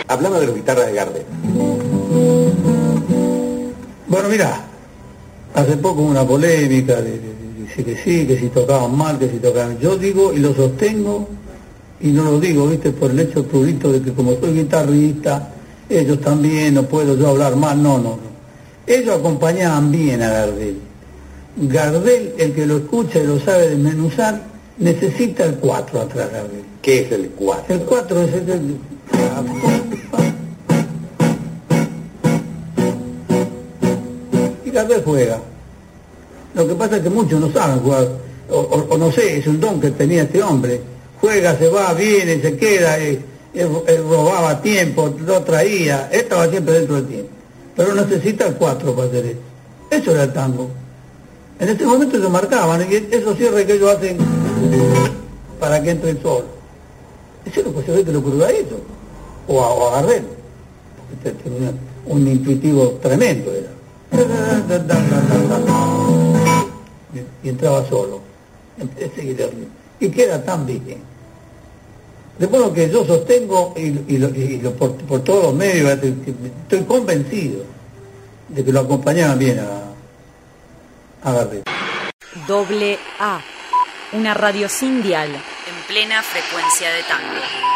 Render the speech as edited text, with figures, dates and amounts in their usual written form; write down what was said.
Hablame de las guitarras de Gardel. Bueno, mirá, hace poco una polémica de que sí, que si tocaban mal, que si tocaban... Yo digo y lo sostengo, y no lo digo, viste, por el hecho prurito de que como soy guitarrista, ellos también, no puedo yo hablar mal, no. Ellos acompañaban bien a Gardel. Gardel, el que lo escucha y lo sabe desmenuzar, necesita el 4 atrás de Gardel. ¿Qué es el 4? El 4 es el... Y Gardel juega. Lo que pasa es que muchos no saben jugar, o no sé, es un don que tenía este hombre. Juega, se va, viene, se queda, robaba tiempo, lo traía, estaba siempre dentro del tiempo. Pero necesita el 4 para hacer eso. Eso era el tango. En este momento se marcaban, y esos cierres que ellos hacen para que entre el sol. Eso es lo que se ve que lo cruza eso. O a Gardel. Porque tenía un intuitivo tremendo era. Y entraba solo. Y queda tan bien. Después lo que yo sostengo, por todos los medios, estoy convencido de que lo acompañaban bien a Gardel. AA, una radio sin dial, en plena frecuencia de tango.